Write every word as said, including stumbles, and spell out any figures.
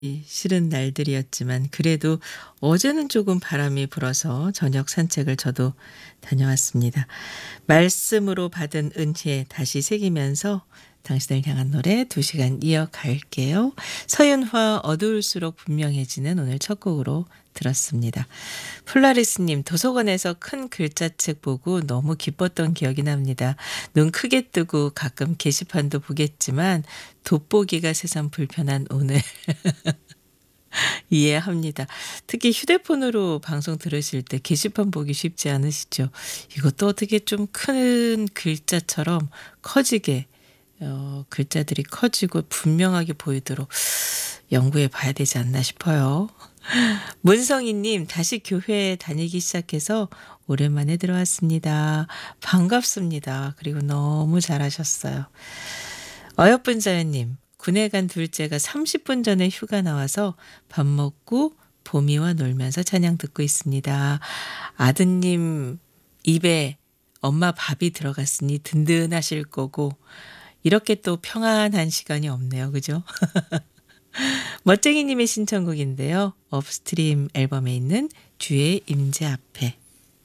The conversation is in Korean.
이 싫은 날들이었지만 그래도 어제는 조금 바람이 불어서 저녁 산책을 저도 다녀왔습니다. 말씀으로 받은 은혜 다시 새기면서 당신을 향한 노래 두 시간 이어갈게요. 서윤화 어두울수록 분명해지는 오늘 첫 곡으로 들었습니다. 폴라리스님 도서관에서 큰 글자책 보고 너무 기뻤던 기억이 납니다. 눈 크게 뜨고 가끔 게시판도 보겠지만 돋보기가 세상 불편한 오늘 이해합니다. 특히 휴대폰으로 방송 들으실 때 게시판 보기 쉽지 않으시죠? 이것도 어떻게 좀 큰 글자처럼 커지게 어, 글자들이 커지고 분명하게 보이도록 연구해 봐야 되지 않나 싶어요. 문성희님 다시 교회 다니기 시작해서 오랜만에 들어왔습니다. 반갑습니다. 그리고 너무 잘하셨어요. 어여쁜 자연님 군에 간 둘째가 삼십 분 전에 휴가 나와서 밥 먹고 보미와 놀면서 찬양 듣고 있습니다. 아드님 입에 엄마 밥이 들어갔으니 든든하실 거고 이렇게 또 평안한 시간이 없네요. 그죠? 멋쟁이님의 신청곡인데요. 업스트림 앨범에 있는 주의 임재 앞에